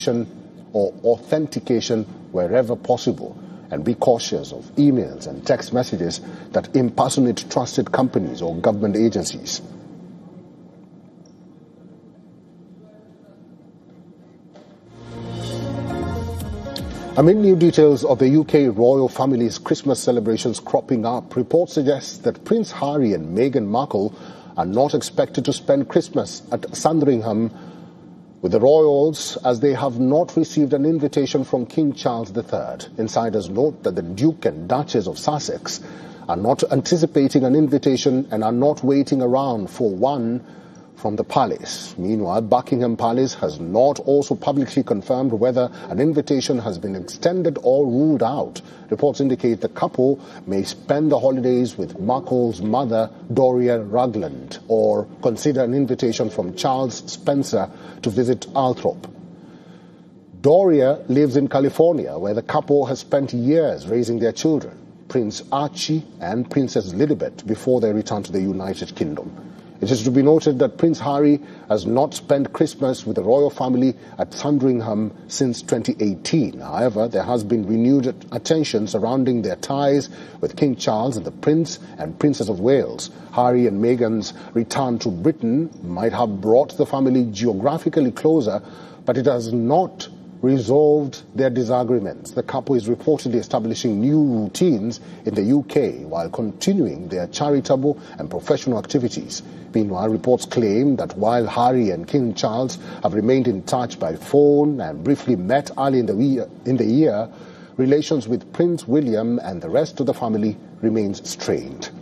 or authentication wherever possible, and be cautious of emails and text messages that impersonate trusted companies or government agencies. Amid new details of the UK royal family's Christmas celebrations cropping up, reports suggest that Prince Harry and Meghan Markle are not expected to spend Christmas at Sandringham with the royals, as they have not received an invitation from King Charles III. Insiders note that the Duke and Duchess of Sussex are not anticipating an invitation and are not waiting around for one from the palace. Meanwhile, Buckingham Palace has not also publicly confirmed whether an invitation has been extended or ruled out. Reports indicate the couple may spend the holidays with Markle's mother, Doria Ragland, or consider an invitation from Charles Spencer to visit Althorp. Doria lives in California, where the couple has spent years raising their children, Prince Archie and Princess Lilibet, before they returned to the United Kingdom. It is to be noted that Prince Harry has not spent Christmas with the royal family at Sandringham since 2018. However, there has been renewed attention surrounding their ties with King Charles and the Prince and Princess of Wales. Harry and Meghan's return to Britain might have brought the family geographically closer, but it has not resolved their disagreements. The couple is reportedly establishing new routines in the UK while continuing their charitable and professional activities. Meanwhile, reports claim that while Harry and King Charles have remained in touch by phone and briefly met early in the year, relations with Prince William and the rest of the family remains strained.